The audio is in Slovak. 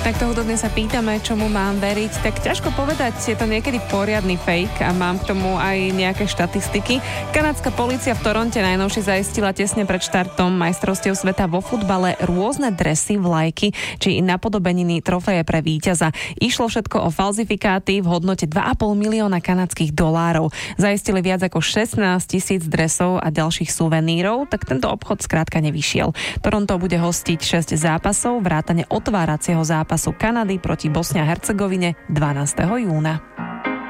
Takto hudobne sa pýtame, čomu mám veriť. Tak ťažko povedať, je to niekedy poriadny fake a mám k tomu aj nejaké štatistiky. Kanadská polícia v Toronte najnovšie zaistila tesne pred štartom majstrovstiev sveta vo futbale rôzne dresy, vlajky či napodobeniny trofeje pre víťaza. Išlo všetko o falzifikáty v hodnote 2,5 milióna kanadských dolárov. Zaistili viac ako 16 000 dresov a ďalších suvenírov, tak tento obchod skrátka nevyšiel. Toronto bude hostiť 6 zápasov, vrátane otváracieho zápasu Kanady proti Bosne a Hercegovine 12. júna.